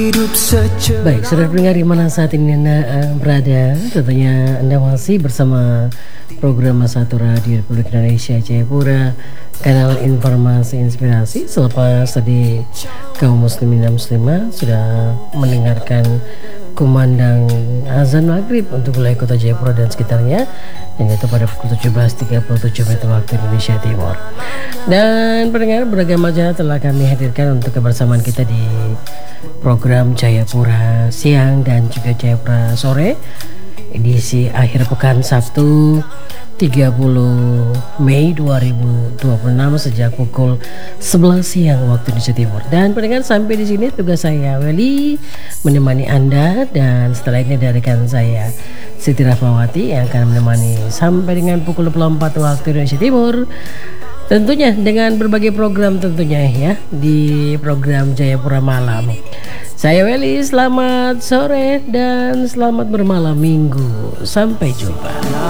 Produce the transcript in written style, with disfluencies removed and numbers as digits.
Baik, saudara pendengar di mana saat ini Anda berada, tentunya Anda masih bersama program Satu Radio Republik Indonesia Jayapura, kanal informasi inspirasi. Selepas tadi kaum muslimin dan muslimah sudah mendengarkan kumandang azan maghrib untuk wilayah kota Jayapura dan sekitarnya, yang itu pada pukul 17.37 waktu Indonesia Timur. Dan pendengar, beragam acara telah kami hadirkan untuk kebersamaan kita di program Jayapura siang dan juga Jayapura sore, edisi akhir pekan Sabtu 30 Mei 2026 sejak pukul 11 siang waktu Indonesia Timur. Dan pendengar, sampai di sini tugas saya Weli menemani Anda, dan setelah ini dari rekan saya Siti Rahmawati yang akan menemani sampai dengan pukul 24 waktu Indonesia Timur. Tentunya dengan berbagai program tentunya ya di program Jayapura Malam. Saya Weli, selamat sore dan selamat bermalam minggu. Sampai jumpa.